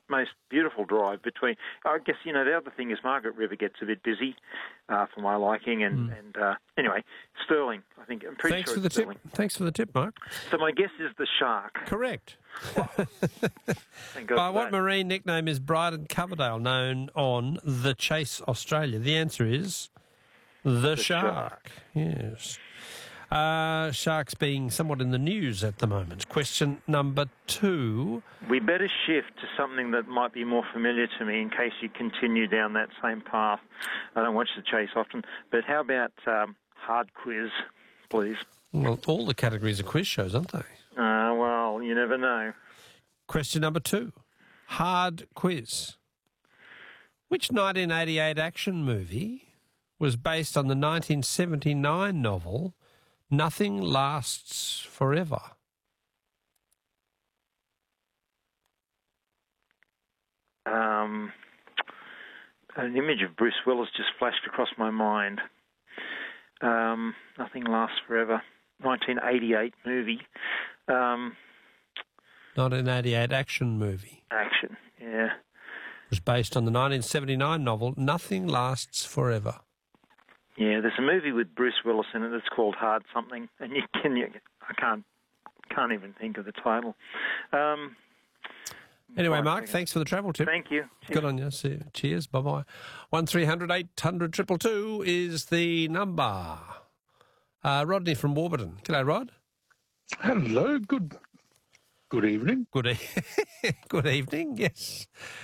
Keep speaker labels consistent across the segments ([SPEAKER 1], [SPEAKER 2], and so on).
[SPEAKER 1] most beautiful drive between. I guess the other thing is Margaret River gets a bit busy for my liking, and anyway, Stirling. I think I'm pretty
[SPEAKER 2] Thanks
[SPEAKER 1] sure
[SPEAKER 2] for the
[SPEAKER 1] it's Stirling.
[SPEAKER 2] tip. Thanks for the tip, Mark.
[SPEAKER 1] So my guess is the Shark.
[SPEAKER 2] Correct.
[SPEAKER 1] Thank God
[SPEAKER 2] By
[SPEAKER 1] for
[SPEAKER 2] what
[SPEAKER 1] that.
[SPEAKER 2] marine nickname is Bryden Coverdale known on The Chase Australia? The answer is the Shark. Yes. Sharks being somewhat in the news at the moment. Question number 2.
[SPEAKER 1] We better shift to something that might be more familiar to me in case you continue down that same path. I don't watch The Chase often, but how about hard quiz, please?
[SPEAKER 2] Well, all the categories are quiz shows, aren't they?
[SPEAKER 1] Well, you never know.
[SPEAKER 2] Question number 2. Hard quiz. Which 1988 action movie was based on the 1979 novel Nothing Lasts Forever?
[SPEAKER 1] An image of Bruce Willis just flashed across my mind. Nothing Lasts Forever. 1988 movie.
[SPEAKER 2] 1988 action movie.
[SPEAKER 1] Action, yeah.
[SPEAKER 2] It was based on the 1979 novel Nothing Lasts Forever.
[SPEAKER 1] Yeah, there's a movie with Bruce Willis in it that's called Hard Something, and I can't even think of the title.
[SPEAKER 2] Anyway, Mark, thanks for the travel tip.
[SPEAKER 1] Thank you.
[SPEAKER 2] Good on you. See you. Cheers. Bye-bye. 1300 800 222 is the number. Rodney from Warburton. G'day, Rod.
[SPEAKER 3] Hello. Good evening.
[SPEAKER 2] Good evening. Yes.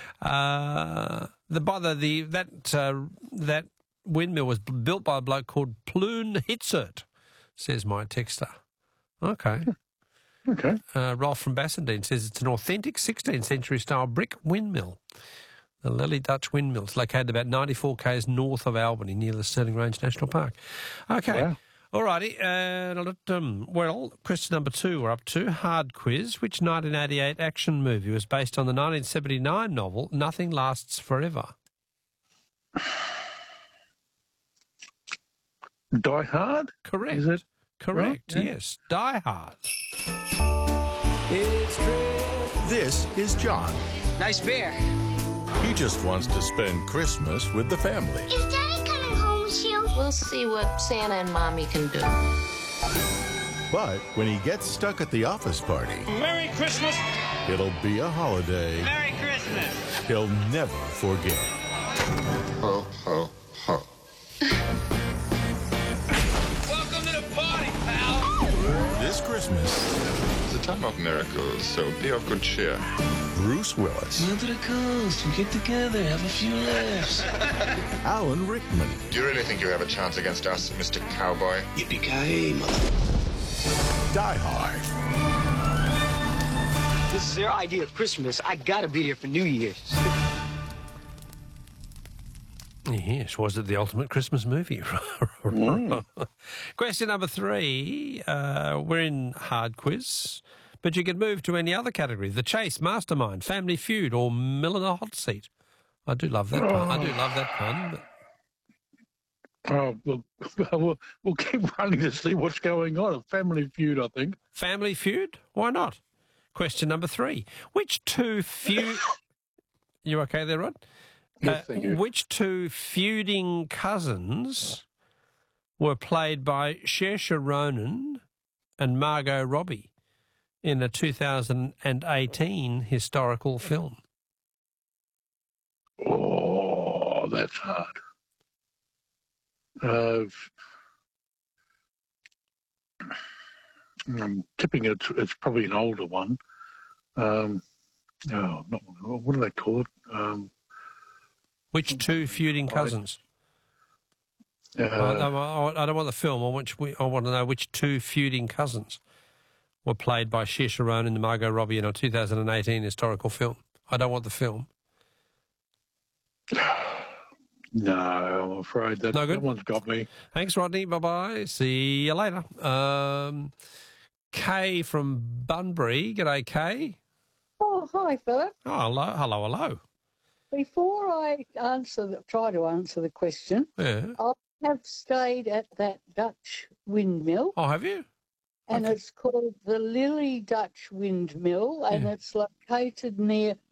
[SPEAKER 2] That windmill was built by a bloke called Ploon Hitzert, says my texter. Okay.
[SPEAKER 3] Okay.
[SPEAKER 2] Rolf from Bassendean says it's an authentic 16th century style brick windmill. The Lely Dutch Windmill. It's located about 94 k's north of Albany near the Stirling Range National Park. Okay.
[SPEAKER 3] Wow.
[SPEAKER 2] All righty. Well, question number 2 we're up to. Hard quiz. Which 1988 action movie was based on the 1979 novel Nothing Lasts Forever?
[SPEAKER 3] Die Hard?
[SPEAKER 2] Correct.
[SPEAKER 3] Is it?
[SPEAKER 2] Correct,
[SPEAKER 3] Right?
[SPEAKER 2] yes. Die Hard.
[SPEAKER 4] This is John.
[SPEAKER 5] Nice beer.
[SPEAKER 4] He just wants to spend Christmas with the family.
[SPEAKER 6] Is Daddy coming home with you?
[SPEAKER 7] We'll see what Santa and Mommy can do.
[SPEAKER 4] But when he gets stuck at the office party,
[SPEAKER 5] Merry Christmas.
[SPEAKER 4] it'll be a holiday
[SPEAKER 5] Merry Christmas.
[SPEAKER 4] he'll never forget.
[SPEAKER 8] Ho, ho, ho.
[SPEAKER 5] Welcome to the party, pal.
[SPEAKER 4] This Christmas,
[SPEAKER 8] It's a time of miracles, so be of good cheer.
[SPEAKER 4] Bruce Willis,
[SPEAKER 9] Come to the coast, we get together, have a few laughs.
[SPEAKER 4] Alan Rickman,
[SPEAKER 8] Do you really think you have a chance against us, Mr. Cowboy?
[SPEAKER 9] Yippee-ki-yay, mother.
[SPEAKER 4] Die Hard.
[SPEAKER 9] This is their idea of Christmas. I gotta be here for New Year's.
[SPEAKER 2] Yes, was it the ultimate Christmas movie? Question number 3. We're in hard quiz, but you can move to any other category. The Chase, Mastermind, Family Feud, or Mill in a Hot Seat. I do love that pun. I do love that pun. But...
[SPEAKER 3] Oh, we'll keep running to see what's going on. A Family Feud, I think.
[SPEAKER 2] Family Feud? Why not? Question number 3. Which two feud... You okay there, Rod?
[SPEAKER 3] Yes, thank you.
[SPEAKER 2] Which two feuding cousins were played by Saoirse Ronan and Margot Robbie in a 2018 historical film?
[SPEAKER 3] Oh, that's hard. I'm tipping it's probably an older one. What do they call it?
[SPEAKER 2] Which two feuding cousins? I don't want the film. I want to know which two feuding cousins were played by Saoirse Ronan and Margot Robbie in a 2018 historical film. I don't want the film.
[SPEAKER 3] No, I'm afraid that,
[SPEAKER 2] No good?
[SPEAKER 3] that one's got me.
[SPEAKER 2] Thanks, Rodney. Bye-bye. See you later. Kay from Bunbury. G'day, Kay.
[SPEAKER 10] Oh, hi, Philip.
[SPEAKER 2] Oh, hello.
[SPEAKER 10] Before I try to answer the question,
[SPEAKER 2] Yeah.
[SPEAKER 10] I have stayed at that Dutch windmill,
[SPEAKER 2] Oh, have you?
[SPEAKER 10] and
[SPEAKER 2] Okay.
[SPEAKER 10] it's called the Lily Dutch Windmill, and
[SPEAKER 2] Yeah.
[SPEAKER 10] it's located near